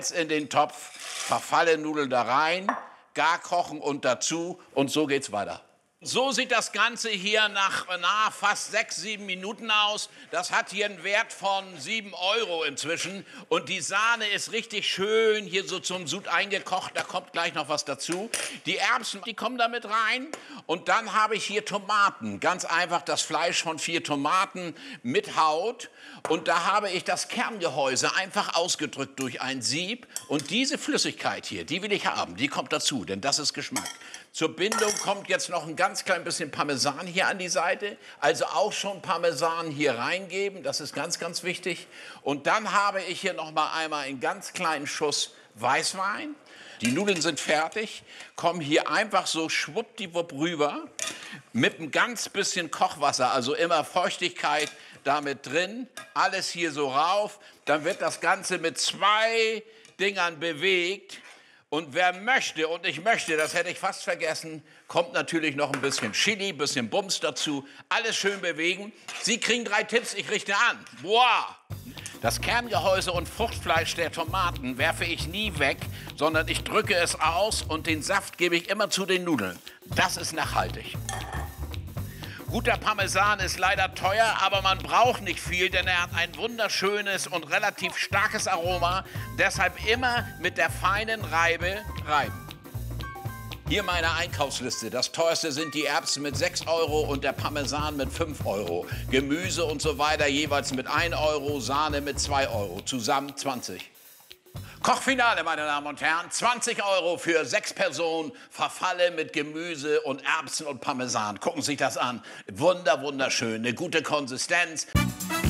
Jetzt in den Topf, verfalle Nudeln da rein, gar kochen und dazu und so geht's weiter. So sieht das Ganze hier nach fast 6, 7 Minuten aus. Das hat hier einen Wert von 7 € inzwischen. Und die Sahne ist richtig schön hier so zum Sud eingekocht. Da kommt gleich noch was dazu. Die Erbsen, die kommen da mit rein. Und dann habe ich hier Tomaten. Ganz einfach das Fleisch von 4 Tomaten mit Haut. Und da habe ich das Kerngehäuse einfach ausgedrückt durch ein Sieb. Und diese Flüssigkeit hier, die will ich haben. Die kommt dazu, denn das ist Geschmack. Zur Bindung kommt jetzt noch ein ganz klein bisschen Parmesan hier an die Seite. Also auch schon Parmesan hier reingeben, das ist ganz, ganz wichtig. Und dann habe ich hier noch mal einmal einen ganz kleinen Schuss Weißwein. Die Nudeln sind fertig, kommen hier einfach so schwuppdiwupp rüber mit ein ganz bisschen Kochwasser, also immer Feuchtigkeit damit drin. Alles hier so rauf, dann wird das Ganze mit 2 Dingern bewegt. Und wer möchte, und ich möchte, das hätte ich fast vergessen, kommt natürlich noch ein bisschen Chili, ein bisschen Bums dazu. Alles schön bewegen. Sie kriegen 3 Tipps, ich richte an. Boah! Das Kerngehäuse und Fruchtfleisch der Tomaten werfe ich nie weg, sondern ich drücke es aus und den Saft gebe ich immer zu den Nudeln. Das ist nachhaltig. Guter Parmesan ist leider teuer, aber man braucht nicht viel, denn er hat ein wunderschönes und relativ starkes Aroma. Deshalb immer mit der feinen Reibe reiben. Hier meine Einkaufsliste. Das teuerste sind die Erbsen mit 6 € und der Parmesan mit 5 €. Gemüse und so weiter jeweils mit 1 €, Sahne mit 2 €, zusammen 20. Kochfinale, meine Damen und Herren, 20 € für 6 Personen, Verfalle mit Gemüse und Erbsen und Parmesan. Gucken Sie sich das an. Wunderschön, eine gute Konsistenz.